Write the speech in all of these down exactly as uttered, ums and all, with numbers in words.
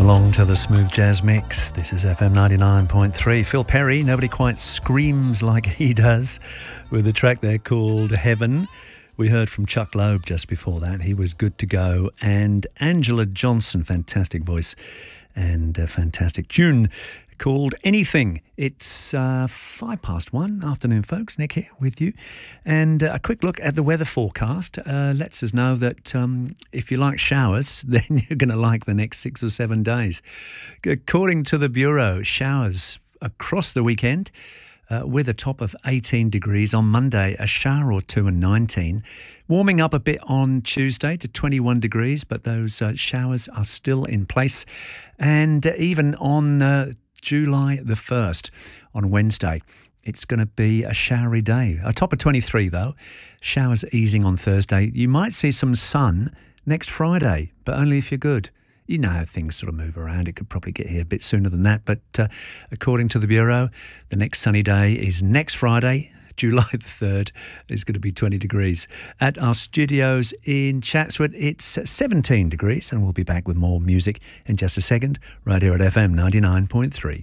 along to the Smooth Jazz Mix. This is F M ninety-nine point three. Phil Perry, nobody quite screams like he does, with a track there called Heaven. We heard from Chuck Loeb just before that. He was good to go. And Angela Johnson, fantastic voice and a fantastic tune called Anything. It's uh, five past one afternoon, folks. Nick here with you. And uh, a quick look at the weather forecast uh, lets us know that um, if you like showers, then you're going to like the next six or seven days. According to the Bureau, showers across the weekend uh, with a top of eighteen degrees. On Monday, a shower or two and nineteen. Warming up a bit on Tuesday to twenty-one degrees, but those uh, showers are still in place. And uh, even on Uh, July the first, on Wednesday, it's going to be a showery day. A top of twenty-three, though. Showers easing on Thursday. You might see some sun next Friday, but only if you're good. You know how things sort of move around. It could probably get here a bit sooner than that. But uh, according to the Bureau, the next sunny day is next Friday, July the third. It's going to be twenty degrees. At our studios in Chatswood, it's seventeen degrees, and we'll be back with more music in just a second, right here at F M ninety-nine point three.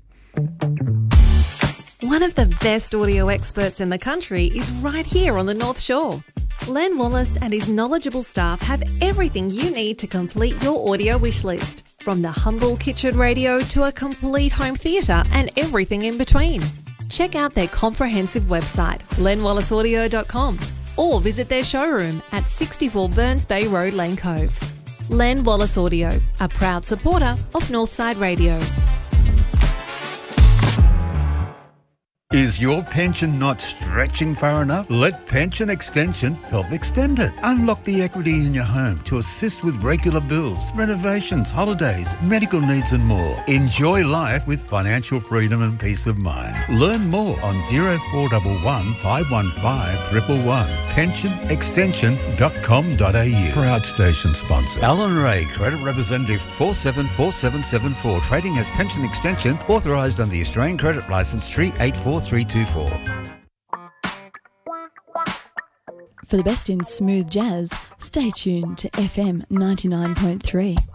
One of the best audio experts in the country is right here on the North Shore. Len Wallace and his knowledgeable staff have everything you need to complete your audio wish list, from the humble kitchen radio to a complete home theatre and everything in between. Check out their comprehensive website, len wallace audio dot com, or visit their showroom at sixty-four Burns Bay Road, Lane Cove. Len Wallace Audio, a proud supporter of Northside Radio. Is your pension not stretching far enough? Let Pension Extension help extend it. Unlock the equity in your home to assist with regular bills, renovations, holidays, medical needs and more. Enjoy life with financial freedom and peace of mind. Learn more on zero four one one, five one five, one one one. pension extension dot com dot a u. Proud station sponsor. Alan Ray, Credit Representative four seven four seven seven four. Trading as Pension Extension, authorised under the Australian Credit Licence three eight four three two four. For the best in smooth jazz, stay tuned to F M ninety-nine point three.